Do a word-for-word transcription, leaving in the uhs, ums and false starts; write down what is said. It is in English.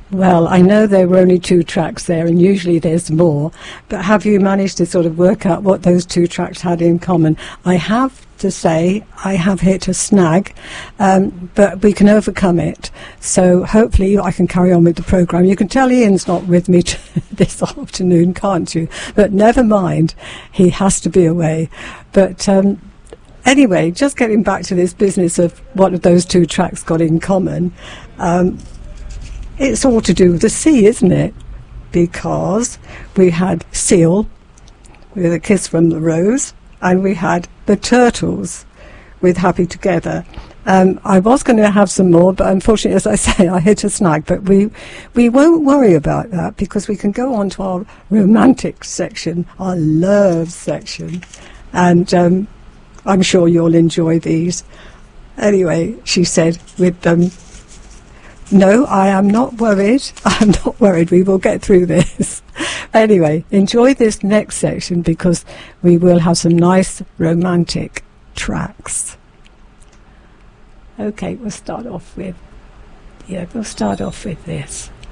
Well, I know there were only two tracks there, and usually there's more, but have you managed to sort of work out what those two tracks had in common? I have to say I have hit a snag, um, but we can overcome it. So hopefully I can carry on with the programme. You can tell Ian's not with me t- this afternoon, can't you? But never mind, he has to be away. But um, anyway, just getting back to this business of what those two tracks got in common, um, it's all to do with the sea, isn't it? Because we had Seal with A Kiss from the Rose, and we had the Turtles with Happy Together. Um, I was going to have some more, but unfortunately, as I say, I hit a snag. But we we won't worry about that, because we can go on to our romantic section, our love section, and um, I'm sure you'll enjoy these. Anyway, she said with them, um, no, I am not worried. I'm not worried. We will get through this. Anyway, enjoy this next section, because we will have some nice romantic tracks. Okay, we'll start off with, yeah, we'll start off with this.